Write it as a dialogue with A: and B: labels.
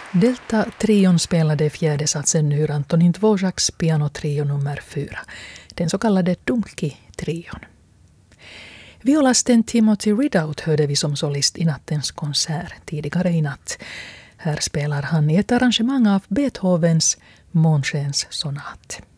A: Delta-trion spelade fjärde satsen ur Antonin Dvořáks pianotrio nummer 4, den så kallade Dunki-trion. Violasten Timothy Ridout hörde vi som solist i nattens konsert tidigare i natt. Här spelar han i ett arrangemang av Beethovens Månskenssonat.